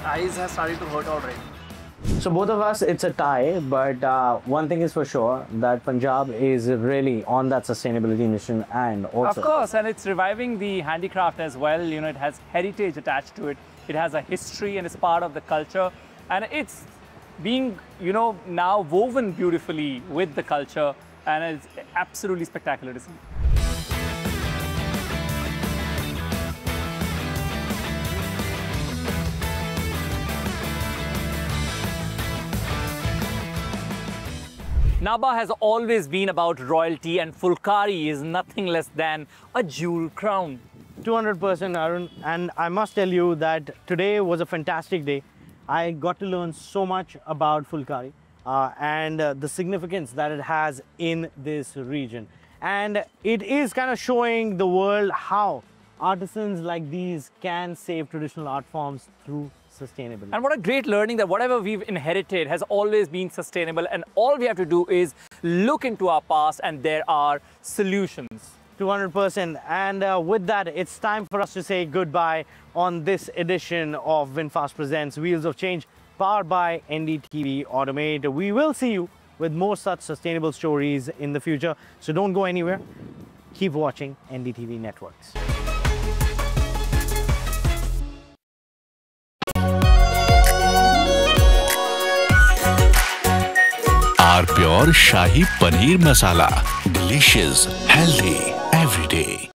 eyes have started to hurt already. So both of us, it's a tie, but one thing is for sure, that Punjab is really on that sustainability mission, and also... Of course, and it's reviving the handicraft as well. You know, it has heritage attached to it. It has a history and it's part of the culture. And it's being, you know, now woven beautifully with the culture, and it's absolutely spectacular to see. Nabha has always been about royalty, and Fulkari is nothing less than a jewel crown. 200%, Arun, and I must tell you that today was a fantastic day. I got to learn so much about Fulkari and the significance that it has in this region. And it is kind of showing the world how artisans like these can save traditional art forms through sustainability. And what a great learning that whatever we've inherited has always been sustainable, and all we have to do is look into our past and there are solutions. 200%. And with that, it's time for us to say goodbye on this edition of VinFast Presents Wheels of Change, powered by NDTV Automate. We will see you with more such sustainable stories in the future. So don't go anywhere. Keep watching NDTV Networks. Our Pure Shahi Paneer Masala. Delicious, healthy, every day.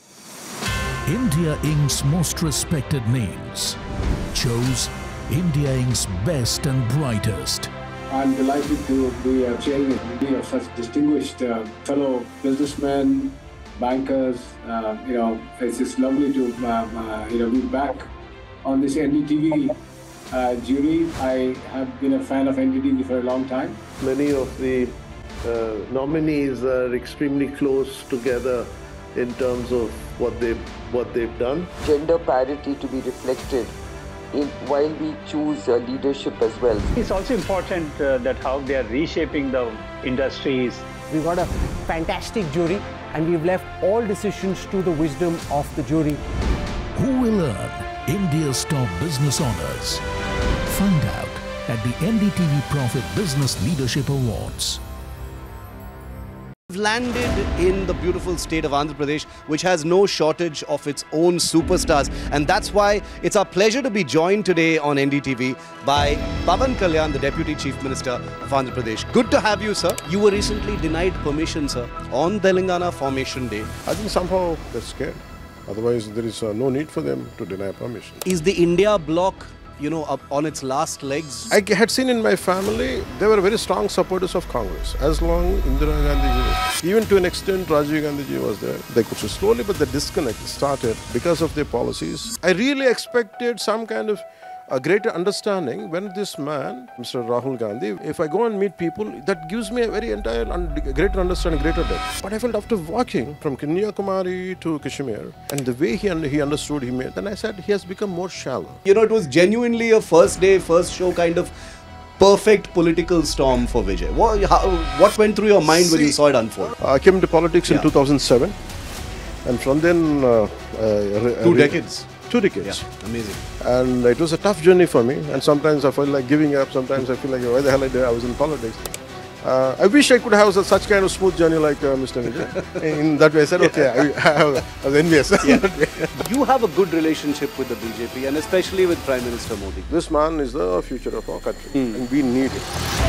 India Inc.'s most respected names chose India Inc.'s best and brightest. I'm delighted to be chairing a committee of such distinguished fellow businessmen, bankers. It's just lovely to be back on this NDTV jury. I have been a fan of NDTV for a long time. Many of the nominees are extremely close together in terms of what they've done. Gender parity to be reflected while we choose leadership as well. It's also important that how they are reshaping the industries. We've got a fantastic jury, and we've left all decisions to the wisdom of the jury. Who will earn India's top business honors? Find out at the NDTV Profit Business Leadership Awards. We've landed in the beautiful state of Andhra Pradesh, which has no shortage of its own superstars. And that's why it's our pleasure to be joined today on NDTV by Pawan Kalyan, the Deputy Chief Minister of Andhra Pradesh. Good to have you, sir. You were recently denied permission, sir, on Telangana Formation Day. I think somehow they're scared. Otherwise, there is no need for them to deny permission. Is the India bloc, up on its last legs? I had seen in my family, they were very strong supporters of Congress. As long Indira Gandhi, even to an extent Rajiv Gandhi was there. They could slowly, but the disconnect started because of their policies. I really expected some kind of a greater understanding when this man, Mr. Rahul Gandhi, if I go and meet people, that gives me a very greater understanding, greater depth. But I felt after walking from Kanyakumari to Kashmir, and the way he understood, then I said he has become more shallow. It was genuinely a first day, first show kind of perfect political storm for Vijay. What went through your mind when you saw it unfold? I came into politics in 2007, and from then... 2 decades. 2 decades. Yeah, amazing. And it was a tough journey for me, and sometimes I felt like giving up, sometimes I feel like, why the hell I was in politics. I wish I could have such kind of smooth journey like Mr. Vijay. In that way I said, okay, I was envious. Yeah. You have a good relationship with the BJP, and especially with Prime Minister Modi. This man is the future of our country, and we need it.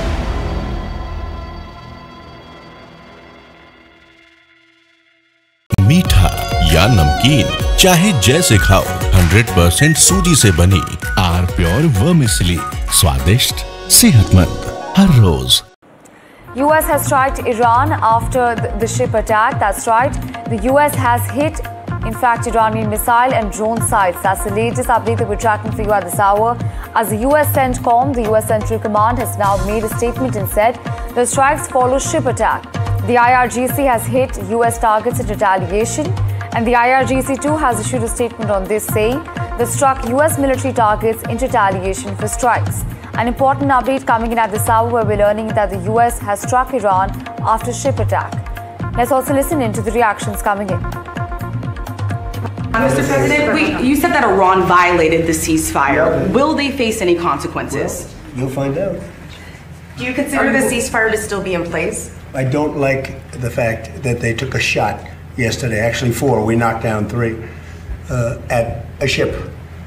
मीठा या नमकीन, चाहे जैसे खाओ, 100% सूजी से बनी are pure vermicelli, स्वादिष्ट, सेहतमंद, हर रोज। US has struck Iran after the ship attack. That's right. The US has hit, in fact, Iranian missile and drone sites. That's the latest update that we're tracking for you at this hour. As the US CENTCOM, the US Central Command, has now made a statement and said the strikes follow ship attack. The IRGC has hit US targets in retaliation, and the IRGC too has issued a statement on this, saying they struck US military targets in retaliation for strikes. An important update coming in at this hour, where we're learning that the US has struck Iran after ship attack. Let's also listen in to the reactions coming in. Mr. President, you said that Iran violated the ceasefire. Will they face any consequences? Well, you'll find out. Do you consider the ceasefire to still be in place? I don't like the fact that they took a shot yesterday, actually 4, we knocked down 3, at a ship.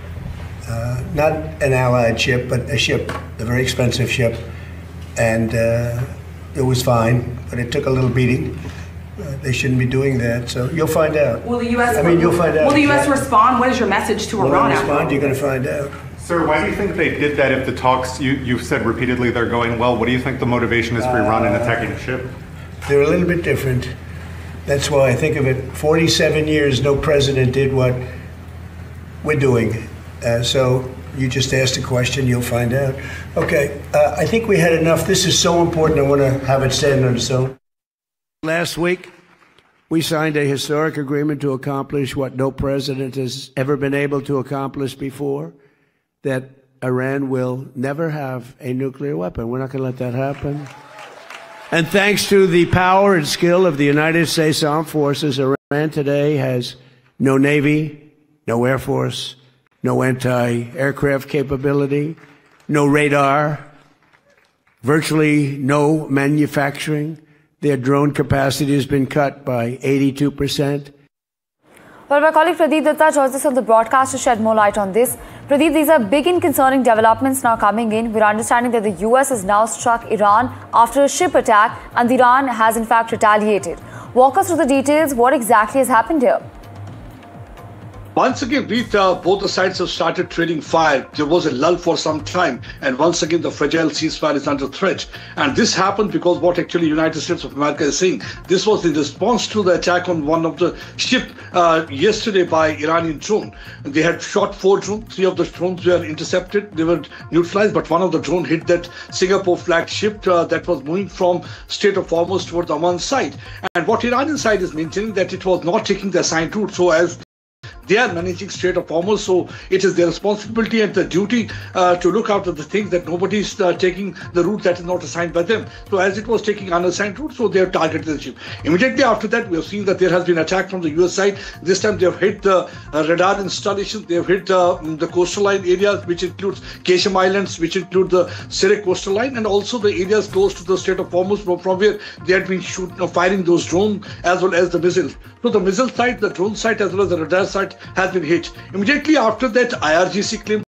Not an Allied ship, but a ship, a very expensive ship. And it was fine, but it took a little beating. They shouldn't be doing that, so you'll find out. Will the U.S. You'll find out. Will the U.S. respond? What is your message to Iran? Will they respond? You're going to find out. Sir, why do you think they did that if the talks, you've said repeatedly they're going well? What do you think the motivation is for Iran in attacking a ship? They're a little bit different. That's why I think of it. 47 years, no president did what we're doing. So you just asked a question, you'll find out. Okay, I think we had enough. This is so important, I want to have it stand on its own. Last week, we signed a historic agreement to accomplish what no president has ever been able to accomplish before, that Iran will never have a nuclear weapon. We're not going to let that happen. And thanks to the power and skill of the United States Armed Forces, Iran today has no Navy, no Air Force, no anti-aircraft capability, no radar, virtually no manufacturing. Their drone capacity has been cut by 82%. Well, my colleague Pradeep Datta joins us on the broadcast to shed more light on this. Pradeep, these are big and concerning developments now coming in. We're understanding that the US has now struck Iran after a ship attack, and Iran has in fact retaliated. Walk us through the details. What exactly has happened here? Once again, both the sides have started trading fire. There was a lull for some time, and once again, the fragile ceasefire is under threat. And this happened because what actually United States of America is saying, this was in response to the attack on one of the ship yesterday by Iranian drone. They had shot 4 drones. 3 of the drones were intercepted. They were neutralized, but one of the drones hit that Singapore flagged ship that was moving from Strait of Hormuz towards Oman side. And what Iranian side is maintaining that it was not taking the assigned route. So as they are managing Strait of Hormuz, so it is their responsibility and the duty to look after the things that nobody is taking the route that is not assigned by them. So as it was taking unassigned route, so they have targeted the ship. Immediately after that, we have seen that there has been attack from the US side. This time they have hit the radar installations, they have hit the coastal line areas, which includes Keshem Islands, which include the Sirak coastal line, and also the areas close to the Strait of Hormuz from where they had been firing those drones as well as the missiles. So the missile site, the drone site, as well as the radar site has been hit. Immediately after that, IRGC claimed.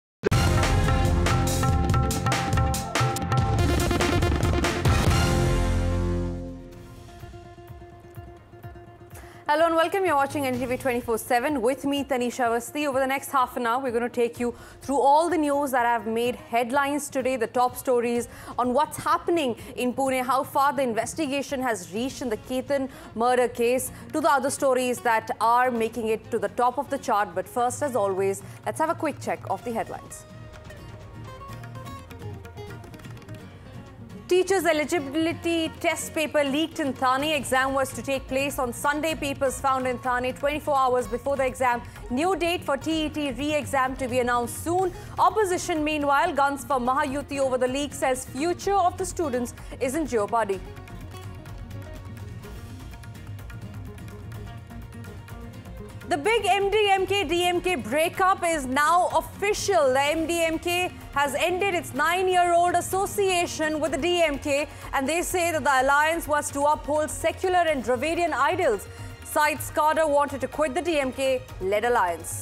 Hello and welcome. You're watching NDTV 24/7 with me, Tanisha Awasthi. Over the next half an hour, we're going to take you through all the news that have made headlines today, the top stories on what's happening in Pune, how far the investigation has reached in the Ketan murder case, to the other stories that are making it to the top of the chart. But first, as always, let's have a quick check of the headlines. Teachers' eligibility test paper leaked in Thane. Exam was to take place on Sunday. Papers found in Thane 24 hours before the exam. New date for TET re-exam to be announced soon. Opposition, meanwhile, guns for Mahayuti over the leak, says future of the students is in jeopardy. The big MDMK-DMK breakup is now official. The MDMK has ended its 9-year-old association with the DMK, and they say that the alliance was to uphold secular and Dravidian ideals. Syed Kader wanted to quit the DMK-led alliance.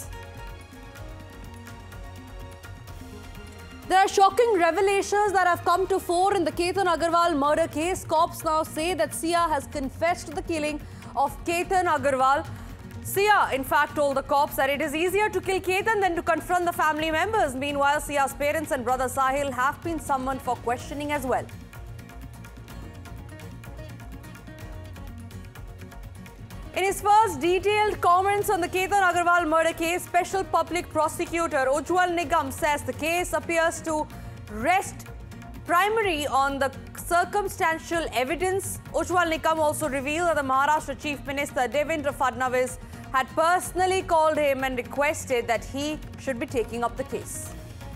There are shocking revelations that have come to fore in the Ketan Agarwal murder case. Cops now say that Sia has confessed to the killing of Ketan Agarwal. Sia, in fact, told the cops that it is easier to kill Ketan than to confront the family members. Meanwhile, Sia's parents and brother Sahil have been summoned for questioning as well. In his first detailed comments on the Ketan Agarwal murder case, Special Public Prosecutor Ujjwal Nigam says the case appears to rest primarily on the circumstantial evidence. Ujjwal Nigam also revealed that the Maharashtra Chief Minister Devendra Fadnavis had personally called him and requested that he should be taking up the case.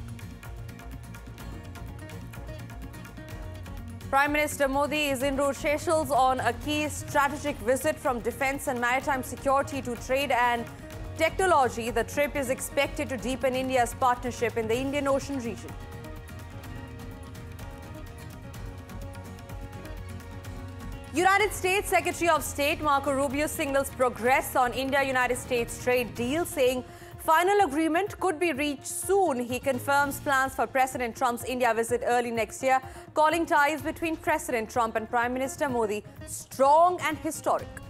Prime Minister Modi is en route Seychelles on a key strategic visit from defense and maritime security to trade and technology. The trip is expected to deepen India's partnership in the Indian Ocean region. United States Secretary of State Marco Rubio signals progress on India-United States trade deal, saying final agreement could be reached soon. He confirms plans for President Trump's India visit early next year, calling ties between President Trump and Prime Minister Modi strong and historic.